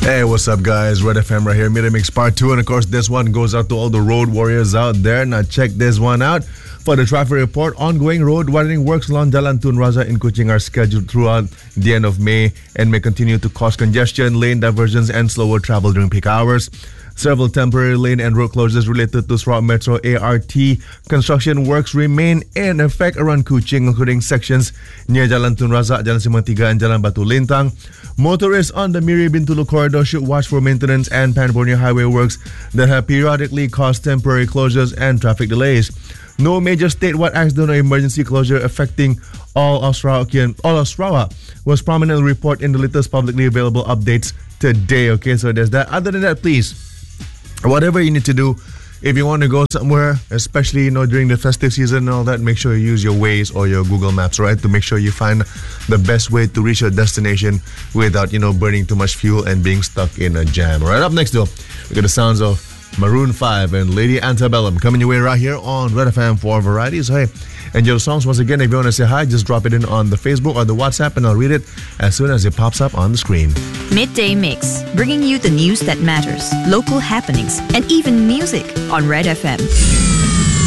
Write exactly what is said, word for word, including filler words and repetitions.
Hey, what's up, guys? Red F M right here, Mid Mix Part two. And of course, this one goes out to all the road warriors out there. Now, check this one out. For the traffic report, ongoing road widening works along Jalan Tun Razak in Kuching are scheduled throughout the end of May and may continue to cause congestion, lane diversions, and slower travel during peak hours. Several temporary lane and road closures related to Sarawak Metro A R T construction works remain in effect around Kuching, including sections near Jalan Tun Razak, Jalan Simpang Tiga, and Jalan Batu Lintang. Motorists on the Miri Bintulu corridor should watch for maintenance and Pan Borneo highway works that have periodically caused temporary closures and traffic delays. No major statewide accident or emergency closure affecting all of Sarawak, all of Sarawak was prominently reported in the latest publicly available updates today. Okay, so there's that. Other than that, please, whatever you need to do, if you want to go somewhere, especially you know during the festive season and all that, make sure you use your Waze or your Google Maps, right, to make sure you find the best way to reach your destination without you know burning too much fuel and being stuck in a jam. Right up next, though, we got the sounds of Maroon five and Lady Antebellum coming your way right here on Red F M for varieties. Hey, enjoy the songs once again. If you want to say hi, just drop it in on the Facebook or the WhatsApp and I'll read it as soon as it pops up on the screen. Midday Mix, bringing you the news that matters, local happenings, and even music on Red F M.